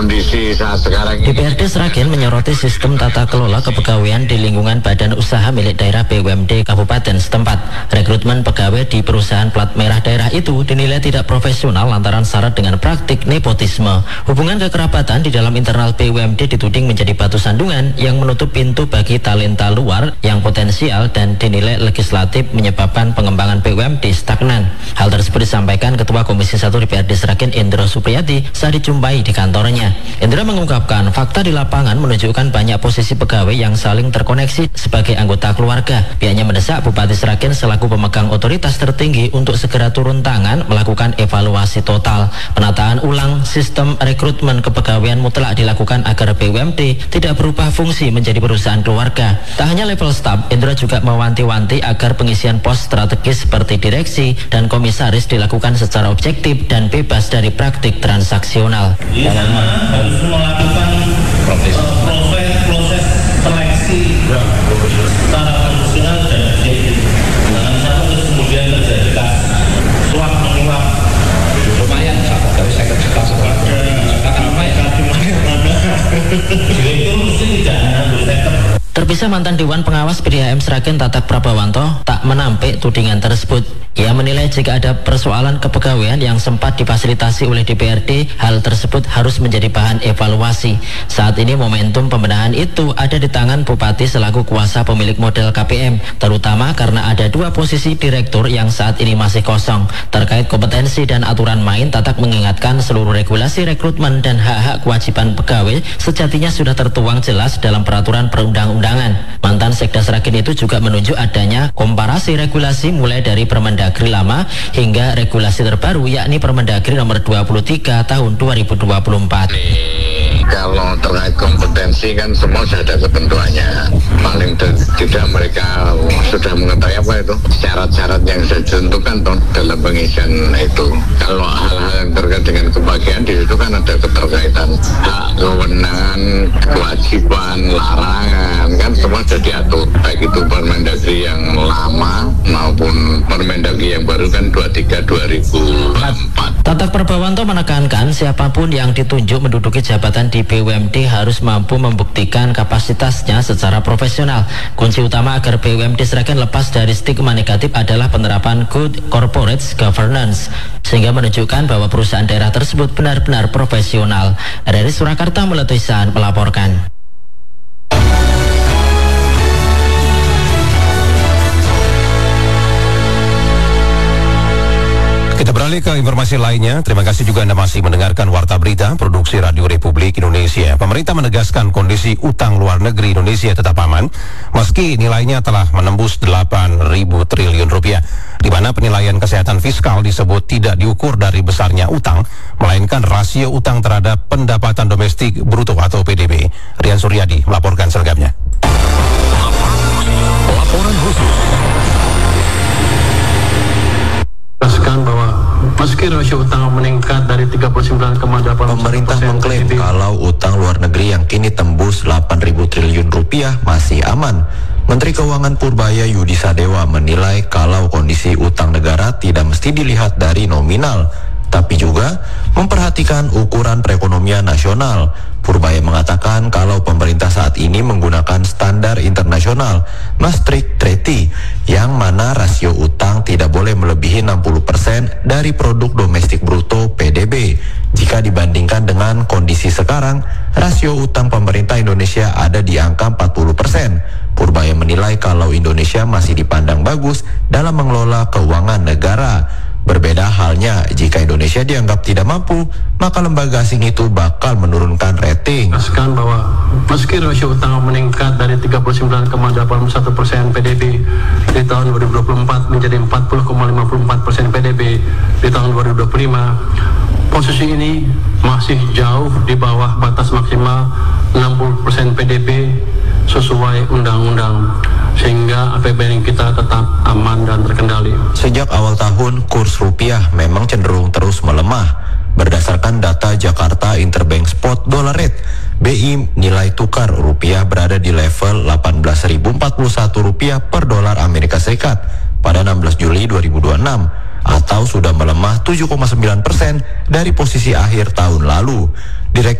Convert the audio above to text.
kondisi saat sekarang ini. DPRD Sragen menyoroti sistem tata kelola kepegawaian di lingkungan badan usaha milik daerah BUMD Kabupaten setempat. Rekrutmen pegawai di perusahaan plat merah daerah itu dinilai tidak profesional lantaran syarat dengan praktik nepotisme. Hubungan kekerabatan di dalam internal BUMD dituding menjadi batu sandungan yang menutup pintu bagi talenta luar yang potensial dan dinilai legislatif menyebabkan pengembangan BUMD stagnan. Hal tersebut disampaikan Ketua Komisi 1 DPRD Sragen Indro Supriyadi saat dijumpai di kantornya. Indro mengungkapkan fakta di lapangan menunjukkan banyak posisi pegawai yang saling terkoneksi sebagai anggota keluarga. Pihaknya mendesak Bupati Sragen selaku pemegang otoritas tertinggi untuk segera turun tangan melakukan evaluasi total. Penataan ulang sistem rekrutmen kepegawaian mutlak dilakukan agar BUMD tidak berubah fungsi menjadi perusahaan keluarga. Tak hanya level staf, Indra juga mewanti-wanti agar pengisian pos strategis seperti direksi dan komisaris dilakukan secara objektif dan bebas dari praktik transaksional. Di sana harus melakukan proses seleksi secara profesional dan objektif. Jangan sampai terus kemudian terjadi kasus suap menyuap. Lumayan, dari saya kerjakan sesuatu. Apa ya? Direktur mesti tidak hanya bersektor. Terpisah mantan Dewan Pengawas PDAM Sragen Tatak Prabawanto tak menampik tudingan tersebut. Ia menilai jika ada persoalan kepegawaian yang sempat difasilitasi oleh DPRD, hal tersebut harus menjadi bahan evaluasi. Saat ini momentum pembenahan itu ada di tangan Bupati selaku kuasa pemilik model KPM, terutama karena ada 2 posisi direktur yang saat ini masih kosong. Terkait kompetensi dan aturan main, Tatak mengingatkan seluruh regulasi rekrutmen dan hak-hak kewajiban pegawai sejatinya sudah tertuang jelas dalam peraturan perundang-undangan. Mantan Sekda Sragen itu juga menunjuk adanya komparasi regulasi mulai dari Permendagri lama hingga regulasi terbaru yakni Permendagri nomor 23 tahun 2024. Kalau terkait kompetensi kan semua sudah ada ketentuannya. Paling tidak mereka sudah mengetahui apa itu syarat-syarat yang sudah ditentukan dalam pengisian itu. Kalau hal-hal yang terkait dengan kebahagiaan di situ kan ada keterkaitan hak, kewenangan, kewajiban, larangan, kan semua sudah diatur. Baik itu Permendagri yang lama maupun Permendagri yang baru kan 23 2004. Tatak Prabawanto menekankan siapapun yang ditunjuk menduduki jabatan di BUMD harus mampu membuktikan kapasitasnya secara profesional. Kunci utama agar BUMD Sragen lepas dari stigma negatif adalah penerapan good corporate governance, sehingga menunjukkan bahwa perusahaan daerah tersebut benar-benar profesional. Dari Surakarta Meletusan melaporkan. Kita beralih ke informasi lainnya. Terima kasih juga Anda masih mendengarkan Warta Berita Produksi Radio Republik Indonesia. Pemerintah menegaskan kondisi utang luar negeri Indonesia tetap aman meski nilainya telah menembus 8.000 triliun rupiah, di mana penilaian kesehatan fiskal disebut tidak diukur dari besarnya utang, melainkan rasio utang terhadap pendapatan domestik bruto atau PDB. Rian Suryadi melaporkan selengkapnya. Laporan khusus. Bahwa meski rasio utang meningkat dari 39,8%, pemerintah mengklaim kalau utang luar negeri yang kini tembus 8.000 triliun rupiah masih aman. Menteri Keuangan Purbaya Yudi Sadewa menilai kalau kondisi utang negara tidak mesti dilihat dari nominal, tapi juga memperhatikan ukuran perekonomian nasional. Purbaya mengatakan kalau pemerintah saat ini menggunakan standar internasional Maastricht Treaty, yang mana rasio utang tidak boleh melebihi 60% dari produk domestik bruto PDB. Jika dibandingkan dengan kondisi sekarang, rasio utang pemerintah Indonesia ada di angka 40%. Purbaya menilai kalau Indonesia masih dipandang bagus dalam mengelola keuangan negara. Berbeda halnya jika Indonesia dianggap tidak mampu, maka lembaga asing itu bakal menurunkan rating. Bahwa meski rasio utang meningkat dari 39,81% PDB di tahun 2024 menjadi 40,54% PDB di tahun 2025, posisi ini masih jauh di bawah batas maksimal 60% PDB sesuai undang-undang, sehingga APBN kita tetap aman dan terkendali. Sejak awal tahun, kurs rupiah memang cenderung terus melemah. Berdasarkan data Jakarta Interbank Spot Dollar Rate, BI nilai tukar rupiah berada di level 18.041 rupiah per dolar Amerika Serikat pada 16 Juli 2026, atau sudah melemah 7,9% dari posisi akhir tahun lalu. Direktur